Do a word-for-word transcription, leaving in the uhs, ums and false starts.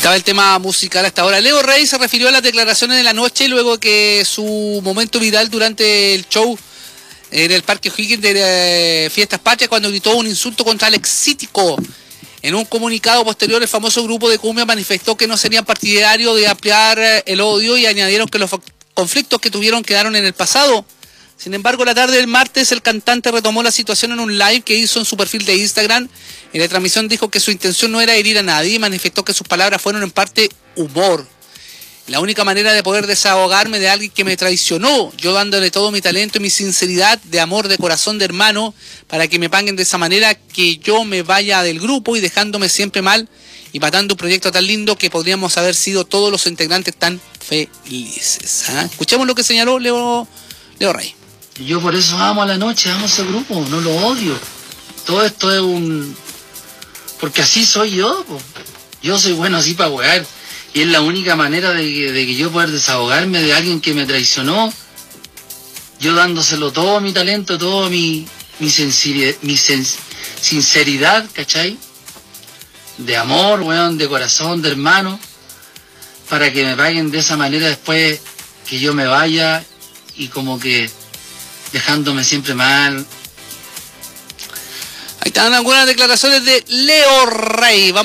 Estaba el tema musical hasta ahora. Leo Rey se refirió a las declaraciones de la noche luego que su momento viral durante el show en el Parque O'Higgins de Fiestas Patrias, cuando gritó un insulto contra el exítico. En un comunicado posterior, el famoso grupo de cumbia manifestó que no serían partidarios de ampliar el odio y añadieron que los conflictos que tuvieron quedaron en el pasado. Sin embargo, la tarde del martes, el cantante retomó la situación en un live que hizo en su perfil de Instagram. En la transmisión dijo que su intención no era herir a nadie y manifestó que sus palabras fueron en parte humor. La única manera de poder desahogarme de alguien que me traicionó, yo dándole todo mi talento y mi sinceridad de amor, de corazón, de hermano, para que me paguen de esa manera, que yo me vaya del grupo y dejándome siempre mal y matando un proyecto tan lindo que podríamos haber sido todos los integrantes tan felices. ¿Ah? Escuchemos lo que señaló Leo, Leo Rey. Yo por eso amo a La Noche, amo ese grupo, no lo odio. Todo esto es un... porque así soy yo, po. Yo soy bueno así para wear. Y es la única manera de que, de que yo pueda desahogarme de alguien que me traicionó. Yo dándoselo todo mi talento, todo mi, mi, sinceridad, mi sens, sinceridad, ¿cachai? De amor, weón, de corazón, de hermano. Para que me paguen de esa manera después que yo me vaya y como que... dejándome siempre mal. Ahí están algunas declaraciones de Leo Rey. Vamos